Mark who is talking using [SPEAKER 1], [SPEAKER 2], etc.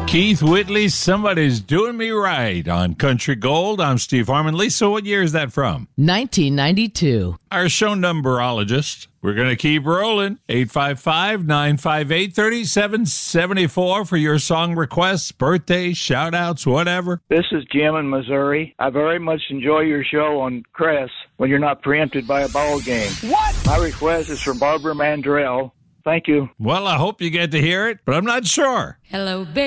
[SPEAKER 1] Keith Whitley, Somebody's Doing Me Right on Country Gold. I'm Steve Harmon. Lisa, what year is that from?
[SPEAKER 2] 1992.
[SPEAKER 1] Our show numberologist. We're going to keep rolling. 855-958-3774 for your song requests, birthdays, shout-outs, whatever.
[SPEAKER 3] This is Jim in Missouri. I very much enjoy your show on Cress when you're not preempted by a ball game. What? My request is for Barbara Mandrell. Thank you.
[SPEAKER 1] Well, I hope you get to hear it, but I'm not sure.
[SPEAKER 4] Hello, baby.